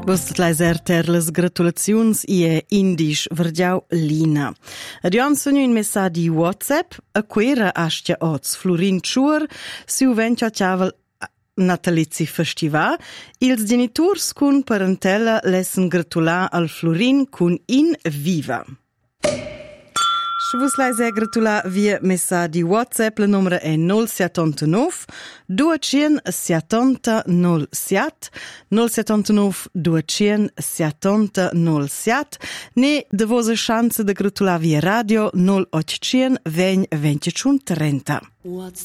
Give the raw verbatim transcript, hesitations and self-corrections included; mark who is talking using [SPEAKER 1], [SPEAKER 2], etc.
[SPEAKER 1] Vos laiser ter las gratulaziuns i e indisch vergiau Lina. Adion sogno un messaggi WhatsApp a quera astia oz Florin Chur si uventia ciavel natalizi festival. Ils genitors cun parentela lessen gratular al Florin cun in viva. Je vous laisse gratular via messaggi WhatsApp. Le numero è nol settantanove duecentosettanta nol sette nol settantanove duecentosettanta nol sette ne de vostra chance de gratular via radio nol ottocento venti venticinque trenta.